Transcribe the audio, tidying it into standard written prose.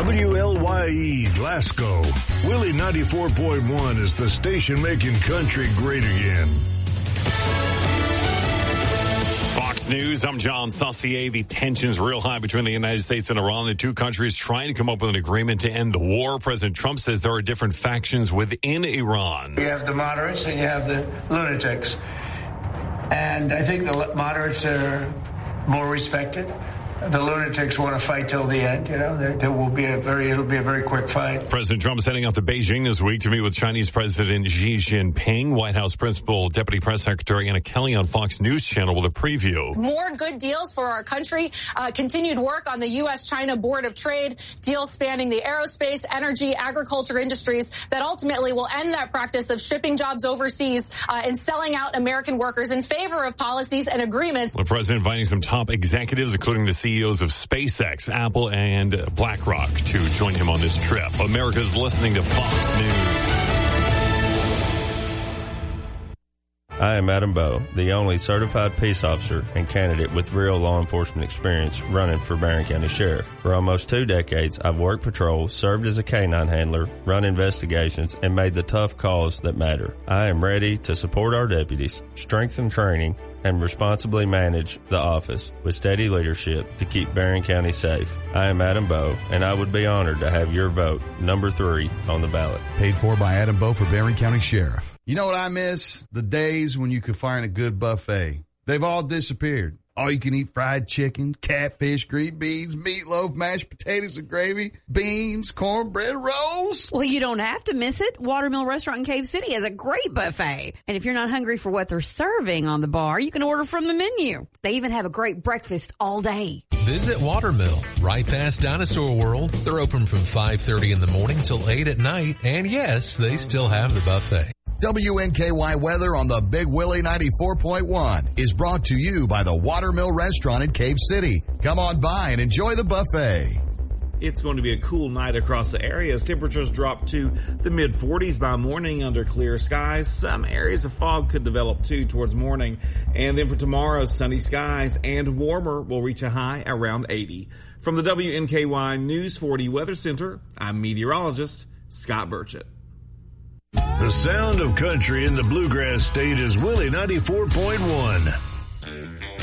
WLYE Glasgow. Willie 94.1 is the station making country great again. Fox News, I'm John Saucier. The tension's real high between the United States and Iran. The two countries trying to come up with an agreement to end the war. President Trump says there are different factions within Iran. You have the moderates and you have the lunatics. And I think the moderates are more respected. The lunatics want to fight till the end. It'll be a very quick fight. President Trump is heading out to Beijing this week to meet with Chinese President Xi Jinping. White House Principal Deputy Press Secretary Anna Kelly on Fox News Channel with a preview. More good deals for our country. Continued work on the U.S.-China Board of Trade. Deals spanning the aerospace, energy, agriculture industries that ultimately will end that practice of shipping jobs overseas and selling out American workers in favor of policies and agreements. The president inviting some top executives, including the CEOs of SpaceX, Apple, and BlackRock to join him on this trip. America's listening to Fox News. I am Adam Bowe, the only certified peace officer and candidate with real law enforcement experience running for Barron County Sheriff. For almost 2 decades, I've worked patrols, served as a canine handler, run investigations, and made the tough calls that matter. I am ready to support our deputies, strengthen training, and responsibly manage the office with steady leadership to keep Barron County safe. I am Adam Bowe, and I would be honored to have your vote, number 3, on the ballot. Paid for by Adam Bowe for Barron County Sheriff. You know what I miss? The days when you could find a good buffet. They've all disappeared. All you can eat fried chicken, catfish, green beans, meatloaf, mashed potatoes and gravy, beans, cornbread, rolls. Well, you don't have to miss it. Watermill Restaurant in Cave City has a great buffet. And if you're not hungry for what they're serving on the bar, you can order from the menu. They even have a great breakfast all day. Visit Watermill, right past Dinosaur World. They're open from 5:30 in the morning till 8 at night. And yes, they still have the buffet. WNKY weather on the Big Willie 94.1 is brought to you by the Watermill Restaurant in Cave City. Come on by and enjoy the buffet. It's going to be a cool night across the area as temperatures drop to the mid-40s by morning under clear skies. Some areas of fog could develop too towards morning. And then for tomorrow, sunny skies and warmer will reach a high around 80. From the WNKY News 40 Weather Center, I'm meteorologist Scott Burchett. The sound of country in the Bluegrass State is Willie 94.1.